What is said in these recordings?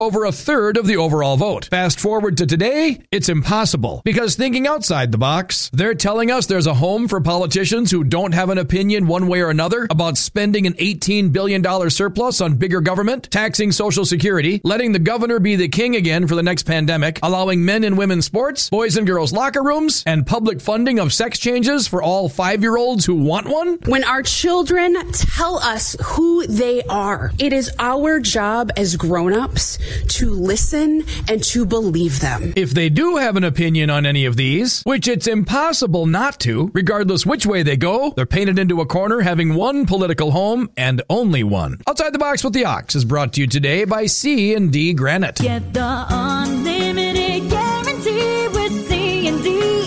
over a third of the overall vote. Fast forward to today, it's impossible. Because thinking outside the box, they're telling us there's a home for politicians who don't have an opinion one way or another about spending an $18 billion surplus on bigger government, taxing Social Security, letting the governor be the king again for the next pandemic, allowing men and women's sports, boys and girls locker rooms, and public funding of sex changes for all 5-year-olds who want one. When our children tell us who they are, it is our job as grown-ups to listen and to believe them. If they do have an opinion on any of these, which it's impossible not to, regardless which way they go, they're painted into a corner having one political home and only one. Outside the Box with the Ox is brought to you today by C&D Granite. Get the unlimited guarantee with C&D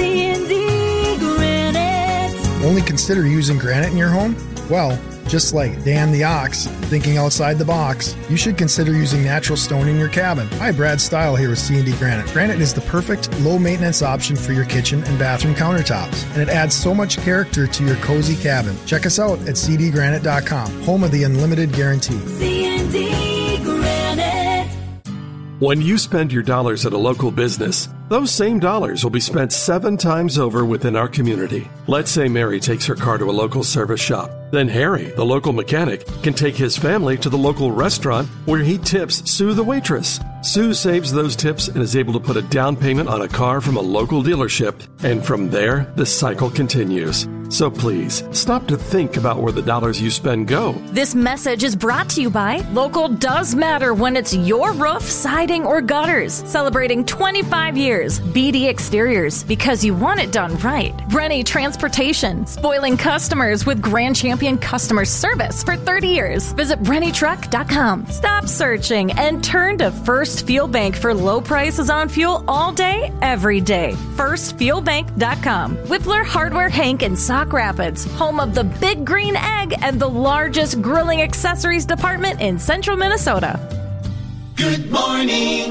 Granite. Only consider using granite in your home? Well, just like Dan the Ox, thinking outside the box, you should consider using natural stone in your cabin. Hi, Brad Stile here with C&D Granite. Granite is the perfect low-maintenance option for your kitchen and bathroom countertops, and it adds so much character to your cozy cabin. Check us out at cdgranite.com, home of the unlimited guarantee. C&D Granite. When you spend your dollars at a local business, those same dollars will be spent 7 times over within our community. Let's say Mary takes her car to a local service shop. Then Harry, the local mechanic, can take his family to the local restaurant where he tips Sue the waitress. Sue saves those tips and is able to put a down payment on a car from a local dealership. And from there, the cycle continues. So please, stop to think about where the dollars you spend go. This message is brought to you by Local Does Matter when it's your roof, siding, or gutters. Celebrating 25 years. BD Exteriors, because you want it done right. Rennie Transportation, spoiling customers with Grand Champion customer service for 30 years. Visit RennieTruck.com. Stop searching and turn to First Fuel Bank for low prices on fuel all day, every day. FirstFuelBank.com. Whippler Hardware Hank in Sauk Rapids, home of the Big Green Egg and the largest grilling accessories department in central Minnesota. Good morning,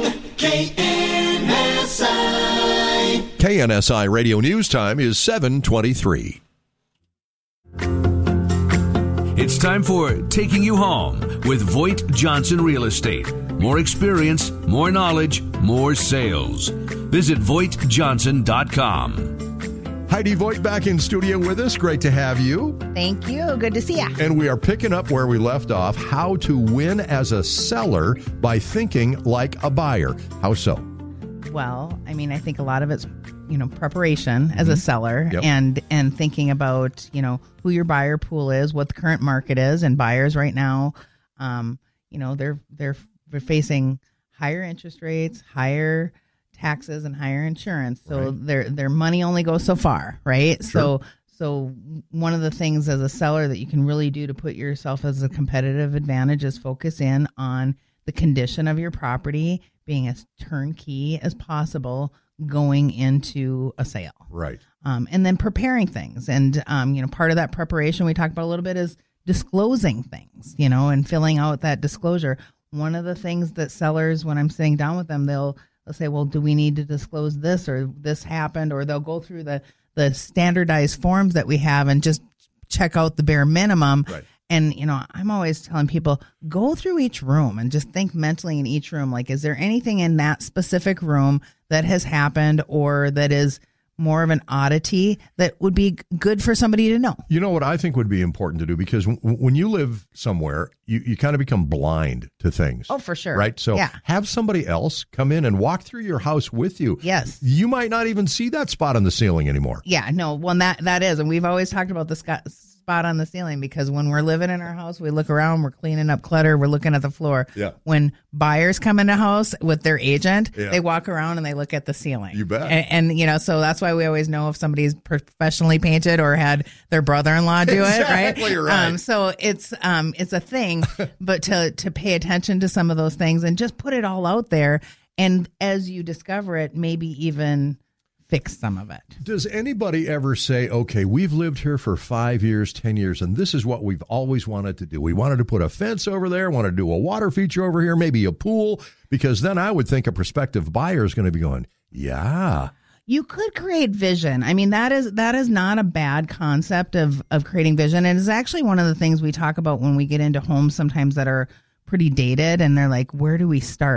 KNSI. KNSI Radio News Time is 7:23. It's time for Taking You Home with Voigt Johnson Real Estate. More experience, more knowledge, more sales. Visit VoigtJohnson.com. Heidi Voigt back in studio with us. Great to have you. Thank you. Good to see you. And we are picking up where we left off, how to win as a seller by thinking like a buyer. How so? Well, I mean, I think a lot of it's, preparation as a seller and thinking about, who your buyer pool is, what the current market is, and buyers right now, they're facing higher interest rates, higher taxes, and higher insurance. So their money only goes so far, right? Sure. So one of the things as a seller that you can really do to put yourself as a competitive advantage is focus in on the condition of your property, being as turnkey as possible going into a sale. Right. And then preparing things. And, part of that preparation we talked about a little bit is disclosing things, and filling out that disclosure. One of the things that sellers, when I'm sitting down with them, they'll say, well, do we need to disclose this or this happened? Or they'll go through the standardized forms that we have and just check out the bare minimum. Right. And, I'm always telling people, go through each room and just think mentally in each room. Like, is there anything in that specific room that has happened or that is more of an oddity that would be good for somebody to know? You know what I think would be important to do? Because when you live somewhere, you kind of become blind to things. Oh, for sure. Right? So have somebody else come in and walk through your house with you. Yes. You might not even see that spot on the ceiling anymore. Yeah, no. Well, that is. And we've always talked about the spot on the ceiling because when we're living in our house, we look around, we're cleaning up clutter, we're looking at the floor. Yeah. When buyers come in the house with their agent, they walk around and they look at the ceiling. You bet. And so that's why we always know if somebody's professionally painted or had their brother-in-law do it, exactly right? So it's a thing, but to pay attention to some of those things and just put it all out there. And as you discover it, maybe even fix some of it. Does anybody ever say, okay, we've lived here for 5 years, 10 years, and this is what we've always wanted to do. We wanted to put a fence over there, wanted to do a water feature over here, maybe a pool, because then I would think a prospective buyer is going to be going, yeah. You could create vision. I mean, that is not a bad concept of creating vision. And it's actually one of the things we talk about when we get into homes sometimes that are pretty dated, and they're like, where do we start?